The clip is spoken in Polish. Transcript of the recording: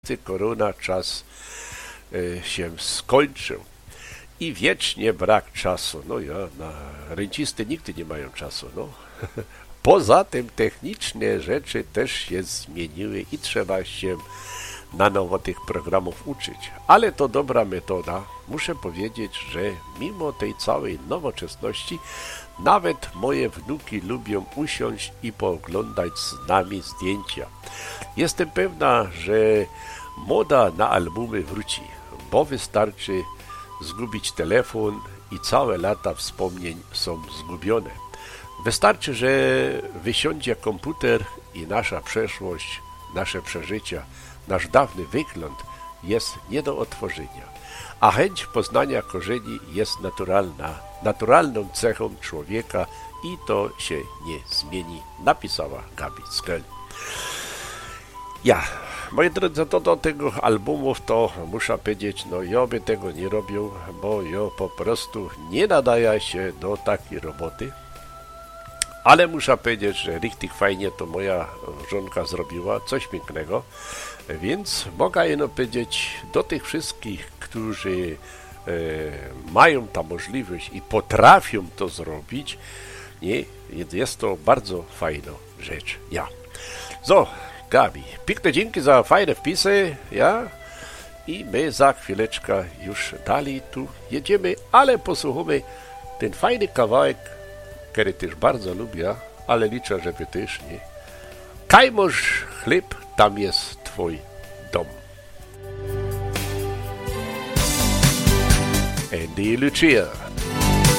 korona czas się skończył. I wiecznie brak czasu. No ja, na rencisty nigdy nie mają czasu. No. Poza tym techniczne rzeczy też się zmieniły i trzeba się na nowo tych programów uczyć. Ale to dobra metoda. Muszę powiedzieć, że mimo tej całej nowoczesności nawet moje wnuki lubią usiąść i pooglądać z nami zdjęcia. Jestem pewna, że moda na albumy wróci, bo wystarczy zgubić telefon i całe lata wspomnień są zgubione. Wystarczy, że wysiądzie komputer i nasza przeszłość, nasze przeżycia, nasz dawny wygląd jest nie do odtworzenia. A chęć poznania korzeni jest naturalną cechą człowieka i to się nie zmieni, napisała Gabi Skel. Ja, moi drodzy, to do tego albumów to muszę powiedzieć, no ja by tego nie robił, bo ja po prostu nie nadaję się do takiej roboty. Ale muszę powiedzieć, że richtig fajnie to moja żonka zrobiła, coś pięknego. Więc mogę jedno powiedzieć do tych wszystkich, którzy mają tę możliwość i potrafią to zrobić, nie, jest to bardzo fajna rzecz. Ja. So, Gabi, piękne dzięki za fajne wpisy, ja. I my za chwileczkę już dalej tu jedziemy, ale posłuchamy ten fajny kawałek, który też bardzo lubię, ale liczę, że wy też nie. Kaj masz chleb, tam jest twój dom. Andy Lucia.